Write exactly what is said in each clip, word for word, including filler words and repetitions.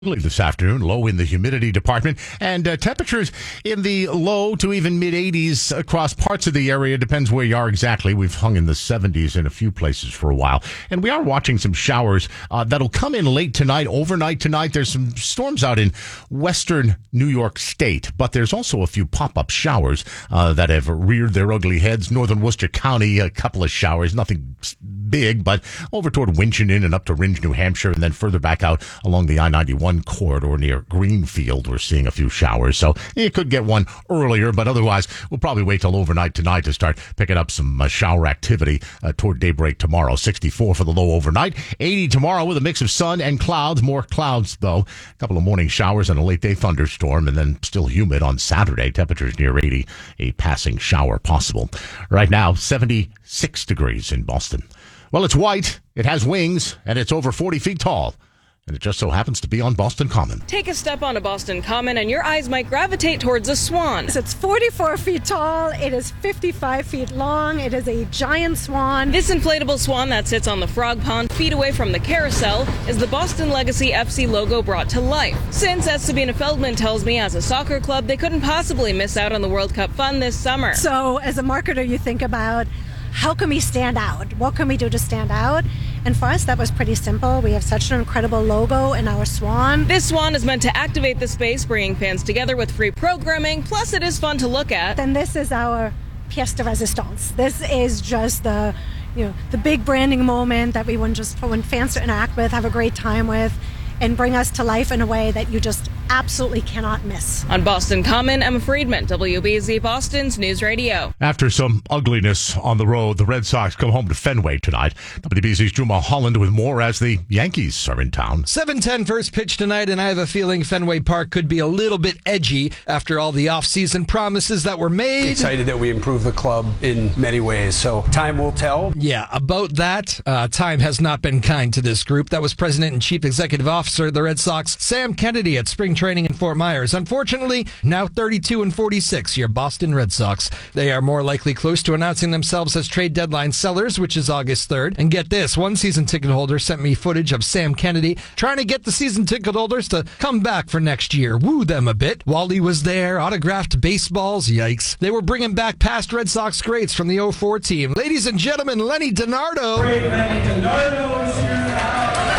This afternoon, low in the humidity department, and uh, temperatures in the low to even mid eighties across parts of the area. Depends where you are exactly. We've hung in the seventies in a few places for a while, and we are watching some showers uh, that'll come in late tonight, overnight tonight. There's some storms out in western New York State, but there's also a few pop-up showers uh, that have reared their ugly heads. Northern Worcester County, a couple of showers, nothing big, but over toward Winchendon and up to Rindge, New Hampshire, and then further back out along the I ninety-one corridor near Greenfield, we're seeing a few showers. So you could get one earlier, but otherwise we'll probably wait till overnight tonight to start picking up some uh, shower activity uh, toward daybreak tomorrow. sixty-four for the low overnight, eighty tomorrow with a mix of sun and clouds. More clouds, though. A couple of morning showers and a late day thunderstorm, and then still humid on Saturday. Temperatures near eighty, a passing shower possible. Right now, seventy-six degrees in Boston. Well, it's white, it has wings, and it's over forty feet tall. And it just so happens to be on Boston Common. Take a step on a Boston Common and your eyes might gravitate towards a swan. It's forty-four feet tall. It is fifty-five feet long. It is a giant swan. This inflatable swan that sits on the frog pond feet away from the carousel is the Boston Legacy F C logo brought to life. Since, as Sabina Feldman tells me, as a soccer club, they couldn't possibly miss out on the World Cup fun this summer. So as a marketer, you think about, how can we stand out? What can we do to stand out? And for us, that was pretty simple. We have such an incredible logo in our swan. This swan is meant to activate the space, bringing fans together with free programming. Plus, it is fun to look at. And this is our pièce de résistance. This is just the, you know, the big branding moment that we want just want fans to interact with, have a great time with, and bring us to life in a way that you just absolutely cannot miss. On Boston Common, Emma Friedman, W B Z Boston's News Radio. After some ugliness on the road, the Red Sox come home to Fenway tonight. W B Z's Drew Mulholland with more as the Yankees are in town. seven ten first pitch tonight, and I have a feeling Fenway Park could be a little bit edgy after all the offseason promises that were made. Excited that we improved the club in many ways, so time will tell. Yeah, about that, uh, time has not been kind to this group. That was President and Chief Executive Officer of the Red Sox, Sam Kennedy, at spring training in Fort Myers. Unfortunately, now thirty-two and forty-six, your Boston Red Sox. They are more likely close to announcing themselves as trade deadline sellers, which is August third. And get this, one season ticket holder sent me footage of Sam Kennedy trying to get the season ticket holders to come back for next year, woo them a bit. Wally was there, autographed baseballs, yikes. They were bringing back past Red Sox greats from the oh four team. Ladies and gentlemen, Lenny DiNardo. Great Lenny DiNardo is here now.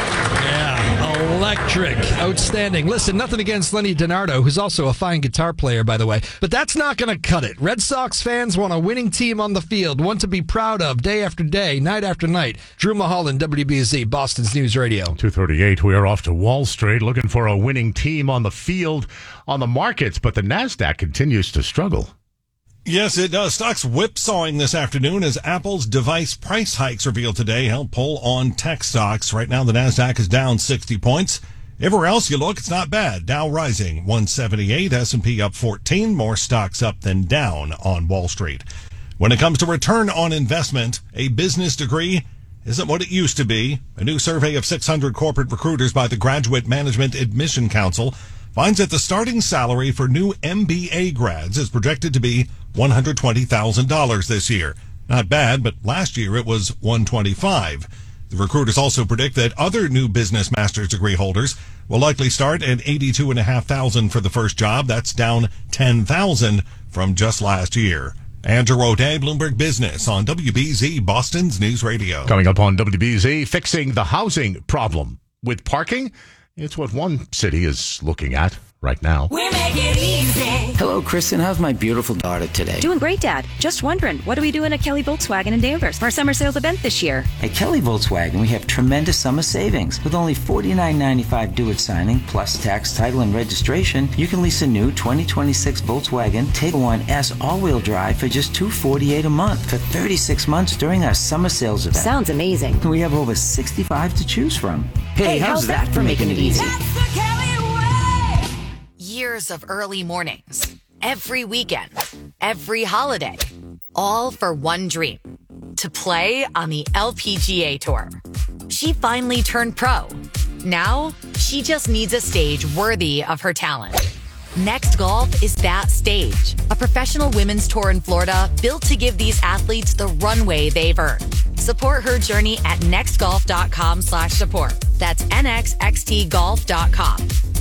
Electric. Outstanding. Listen, nothing against Lenny DiNardo, who's also a fine guitar player, by the way, but that's not going to cut it. Red Sox fans want a winning team on the field, one to be proud of day after day, night after night. Drew Mulholland, W B Z, Boston's News Radio. two thirty-eight, we are off to Wall Street looking for a winning team on the field, on the markets, but the NASDAQ continues to struggle. Yes, it does. Stocks whipsawing this afternoon as Apple's device price hikes revealed today help pull on tech stocks. Right now, the NASDAQ is down sixty points. Everywhere else you look, it's not bad. Dow rising one seventy-eight, S and P up fourteen, more stocks up than down on Wall Street. When it comes to return on investment, a business degree isn't what it used to be. A new survey of six hundred corporate recruiters by the Graduate Management Admission Council finds that the starting salary for new M B A grads is projected to be one hundred twenty thousand dollars this year. Not bad, but last year it was one hundred twenty-five thousand dollars. The recruiters also predict that other new business master's degree holders will likely start at eighty-two thousand five hundred dollars for the first job. That's down ten thousand dollars from just last year. Andrew O'Day, Bloomberg Business on W B Z, Boston's News Radio. Coming up on W B Z, fixing the housing problem with parking. It's what one city is looking at right now. We make it easy. Hello, Kristen. How's my beautiful daughter today? Doing great, Dad. Just wondering, what are we doing at Kelly Volkswagen in Danvers for our summer sales event this year? At Kelly Volkswagen, we have tremendous summer savings. With only forty-nine ninety-five due at signing, plus tax, title, and registration, you can lease a new twenty twenty-six Volkswagen Tiguan S all-wheel drive for just two hundred forty-eight dollars a month for thirty-six months during our summer sales event. Sounds amazing. We have over sixty-five to choose from. Hey, hey how's, how's that, that for making it easy? That's the Kelly way. Years of early mornings, every weekend, every holiday, all for one dream, to play on the L P G A Tour. She finally turned pro. Now, she just needs a stage worthy of her talent. Next Golf is that stage, a professional women's tour in Florida built to give these athletes the runway they've earned. Support her journey at nextgolf.com slash support. That's N X X T golf dot com.